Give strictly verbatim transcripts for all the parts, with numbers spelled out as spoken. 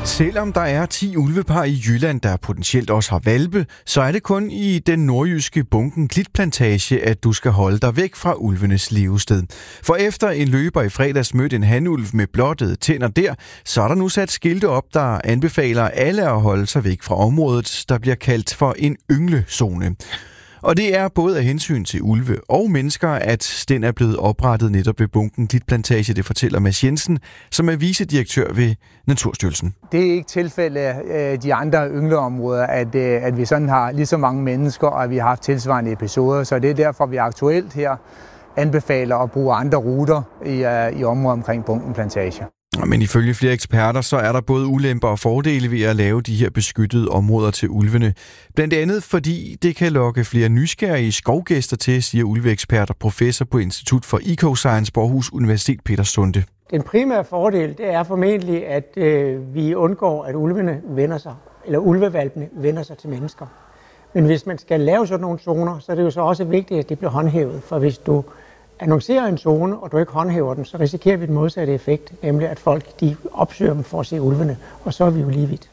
Selvom der er ti ulvepar i Jylland, der potentielt også har hvalpe, så er det kun i den nordjyske Bunken Klitplantage, at du skal holde dig væk fra ulvenes levested. For efter en løber i fredags mødte en hanulv med blottede tænder der, så er der nu sat skilte op, der anbefaler alle at holde sig væk fra området, der bliver kaldt for en ynglezone. Og det er både af hensyn til ulve og mennesker, at den er blevet oprettet netop ved Bunken Klitplantage, det fortæller Mads Jensen, som er vicedirektør ved Naturstyrelsen. Det er ikke tilfælde af de andre yngleområder, at, at vi sådan har lige så mange mennesker, og at vi har haft tilsvarende episoder. Så det er derfor, vi aktuelt her anbefaler at bruge andre ruter i, i området omkring Bunken Plantage. Men ifølge flere eksperter, så er der både ulemper og fordele ved at lave de her beskyttede områder til ulvene. Blandt andet fordi det kan lokke flere nysgerrige skovgæster til, siger ulveekspert og professor på Institut for Ecoscience på Aarhus Universitet, Peter Sunde. Den primære fordel, det er formentlig, at øh, vi undgår, at ulvene vender sig, eller ulvevalpene vender sig til mennesker. Men hvis man skal lave sådan nogle zoner, så er det jo så også vigtigt, at det bliver håndhævet. For hvis du annoncerer en zone, og du ikke håndhæver den, så risikerer vi den modsatte effekt, nemlig at folk de opsøger dem for at se ulvene, og så er vi jo lige vidt.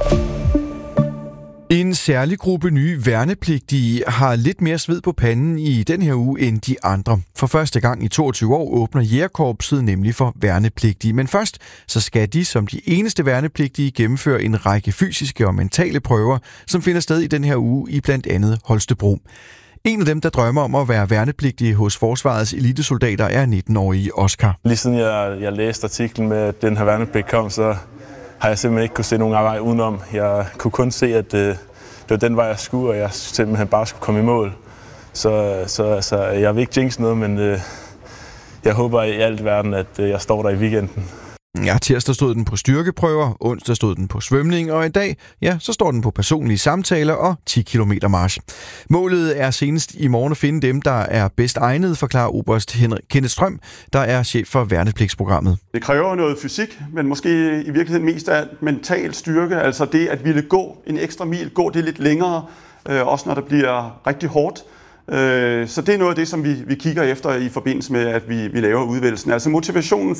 En særlig gruppe nye værnepligtige har lidt mere sved på panden i den her uge end de andre. For første gang i toogtyve år åbner Jægerkorpset nemlig for værnepligtige. Men først så skal de som de eneste værnepligtige gennemføre en række fysiske og mentale prøver, som finder sted i den her uge i blandt andet Holstebro. En af dem, der drømmer om at være værnepligtige hos Forsvarets elitesoldater, er nitten-årige Oscar. Lige siden jeg, jeg læste artiklen med, at den her værnepligt kom, så har jeg simpelthen ikke kunne se nogen vej udenom. Jeg kunne kun se, at det, det var den vej, jeg skulle, og jeg simpelthen bare skulle komme i mål. Så, så, så jeg vil ikke jinxe noget, men øh, jeg håber i alt verden, at øh, jeg står der i weekenden. Ja, tirsdag stod den på styrkeprøver, onsdag stod den på svømning, og i dag, ja, så står den på personlige samtaler og ti kilometer march. Målet er senest i morgen at finde dem, der er bedst egnet, forklarer oberst Kenneth Strøm, der er chef for værnepligtsprogrammet. Det kræver noget fysik, men måske i virkeligheden mest af mental styrke, altså det at ville gå en ekstra mil, gå det lidt længere, øh, også når det bliver rigtig hårdt. Så det er noget af det, som vi, vi kigger efter i forbindelse med, at vi, vi laver udvælgelsen. Altså motivationen